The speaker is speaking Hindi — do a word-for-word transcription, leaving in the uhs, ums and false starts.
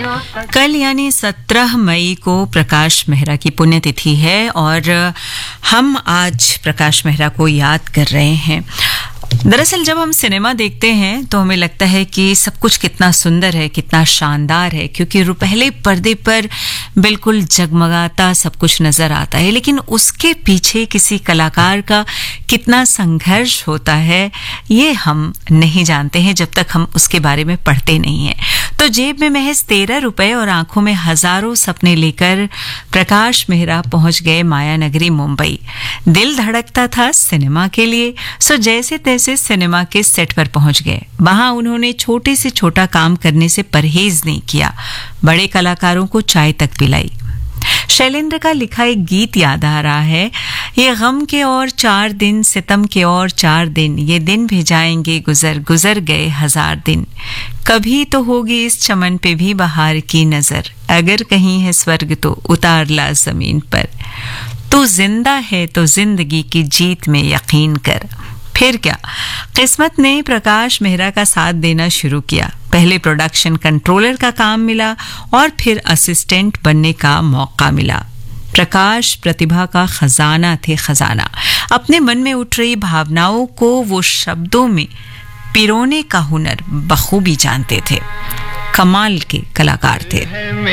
कल यानी सत्रह मई को प्रकाश मेहरा की पुण्यतिथि है और हम आज प्रकाश मेहरा को याद कर रहे हैं। दरअसल जब हम सिनेमा देखते हैं तो हमें लगता है कि सब कुछ कितना सुंदर है, कितना शानदार है, क्योंकि रुपहले पर्दे पर बिल्कुल जगमगाता सब कुछ नजर आता है, लेकिन उसके पीछे किसी कलाकार का कितना संघर्ष होता है ये हम नहीं जानते हैं जब तक हम उसके बारे में पढ़ते नहीं हैं। तो जेब में महज तेरह रुपए और आंखों में हजारों सपने लेकर प्रकाश मेहरा पहुंच गए माया नगरी मुंबई। दिल धड़कता था सिनेमा के लिए, सो जैसे तैसे सिनेमा के सेट पर पहुंच गए। वहां उन्होंने छोटे से छोटा काम करने से परहेज नहीं किया, बड़े कलाकारों को चाय तक पिलाई। शैलेंद्र का लिखा एक गीत याद आ रहा है, ये गम के और चार दिन, सितम के और चार दिन, ये दिन भी जाएंगे गुजर, गुजर गए हजार दिन। कभी तो होगी इस चमन पे भी बहार की नजर, अगर कहीं है स्वर्ग तो उतार ला जमीन पर। तू जिंदा है तो जिंदगी की जीत में यकीन कर। फिर क्या, किस्मत ने प्रकाश मेहरा का साथ देना शुरू किया। पहले प्रोडक्शन कंट्रोलर का काम मिला और फिर असिस्टेंट बनने का मौका मिला। प्रकाश प्रतिभा का खजाना थे, खजाना। अपने मन में उठ रही भावनाओं को वो शब्दों में पिरोने का हुनर बखूबी जानते थे। कमाल के कलाकार थे।